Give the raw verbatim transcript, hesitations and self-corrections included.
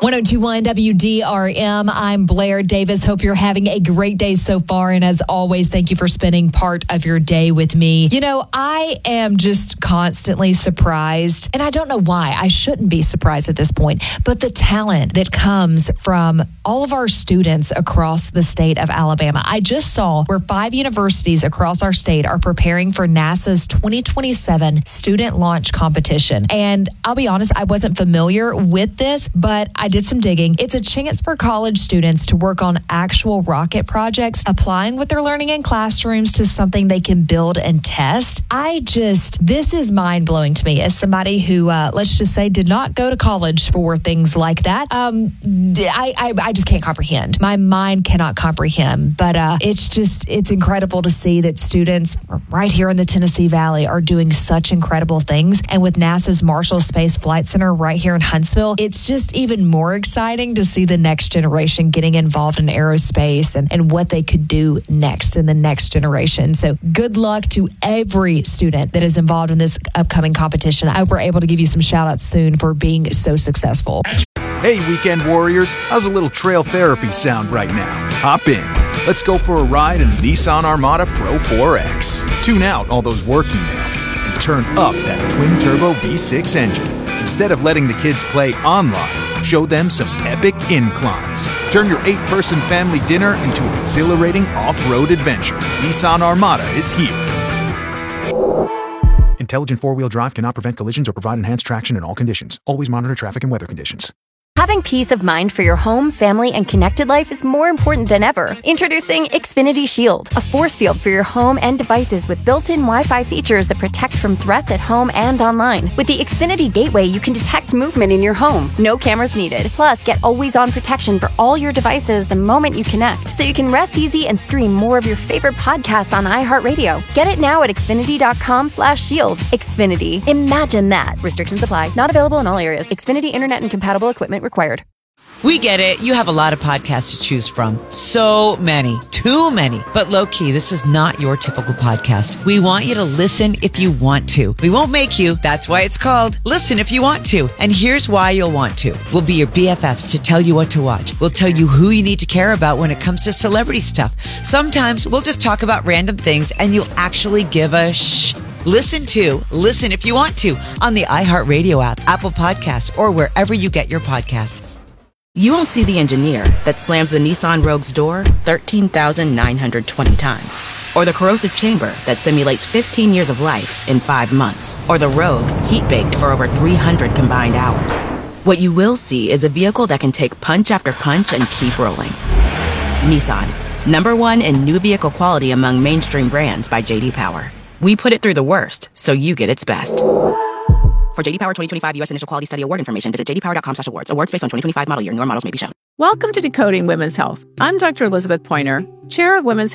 one oh two point one W D R M. I'm Blair Davis. Hope you're having a great day so far. And as always, thank you for spending part of your day with me. You know, I am just constantly surprised, and I don't know why. I shouldn't be surprised at this point, but the talent that comes from all of our students across the state of Alabama. I just saw where five universities across our state are preparing for NASA's twenty twenty-seven student launch competition. And I'll be honest, I wasn't familiar with this, but I did some digging. It's a chance for college students to work on actual rocket projects, applying what they're learning in classrooms to something they can build and test. I just, this is mind blowing to me as somebody who, uh, let's just say, did not go to college for things like that. Um, I, I, I just can't comprehend. My mind cannot comprehend, but uh, it's just, it's incredible to see that students right here in the Tennessee Valley are doing such incredible things. And with NASA's Marshall Space Flight Center right here in Huntsville, it's just even more exciting to see the next generation getting involved in aerospace and, and what they could do next in the next generation. So good luck to every student that is involved in this upcoming competition. I hope we're able to give you some shout outs soon for being so successful. Hey, weekend warriors, how's a little trail therapy sound right now? Hop in. Let's go for a ride in the Nissan Armada Pro four X. Tune out all those work emails and turn up that twin-turbo V six engine. Instead of letting the kids play online, show them some epic inclines. Turn your eight-person family dinner into an exhilarating off-road adventure. Nissan Armada is here. Intelligent four-wheel drive cannot prevent collisions or provide enhanced traction in all conditions. Always monitor traffic and weather conditions. Having peace of mind for your home, family, and connected life is more important than ever. Introducing Xfinity Shield, a force field for your home and devices with built-in Wi-Fi features that protect from threats at home and online. With the Xfinity Gateway, you can detect movement in your home. No cameras needed. Plus, get always-on protection for all your devices the moment you connect, so you can rest easy and stream more of your favorite podcasts on iHeartRadio. Get it now at Xfinity.com slash shield. Xfinity. Imagine that. Restrictions apply. Not available in all areas. Xfinity Internet and compatible equipment required. We get it. You have a lot of podcasts to choose from. So many. Too many. But low-key, this is not your typical podcast. We want you to listen if you want to. We won't make you. That's why it's called Listen If You Want To. And here's why you'll want to. We'll be your B F Fs to tell you what to watch. We'll tell you who you need to care about when it comes to celebrity stuff. Sometimes we'll just talk about random things and you'll actually give a shh. Listen to Listen If You Want To on the iHeartRadio app, Apple Podcasts, or wherever you get your podcasts. You won't see the engineer that slams the Nissan Rogue's door thirteen thousand nine hundred twenty times. Or the corrosive chamber that simulates fifteen years of life in five months. Or the Rogue heat-baked for over three hundred combined hours. What you will see is a vehicle that can take punch after punch and keep rolling. Nissan, number one in new vehicle quality among mainstream brands by J D Power. We put it through the worst, so you get its best. For J D Power twenty twenty-five U S Initial Quality Study Award information, visit j d power dot com slash awards. Awards based on twenty twenty-five model year. Newer models may be shown. Welcome to Decoding Women's Health. I'm Doctor Elizabeth Pointer, Chair of Women's